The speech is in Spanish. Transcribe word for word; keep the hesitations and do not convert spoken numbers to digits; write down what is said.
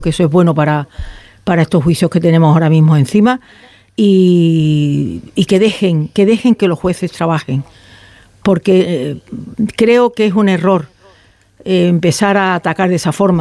que eso es bueno para, para estos juicios que tenemos ahora mismo encima, y, y que dejen, que dejen que los jueces trabajen, porque eh, creo que es un error eh, empezar a atacar de esa forma.